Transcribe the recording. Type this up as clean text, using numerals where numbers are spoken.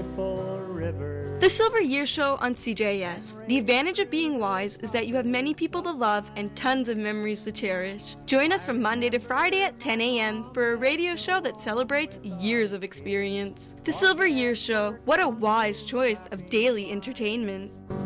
beautiful river. The Silver Year Show on CJS. The advantage of being wise is that you have many people to love and tons of memories to cherish. Join us from Monday to Friday at 10 a.m. for a radio show that celebrates years of experience. The Silver Year Show. What a wise choice of daily entertainment.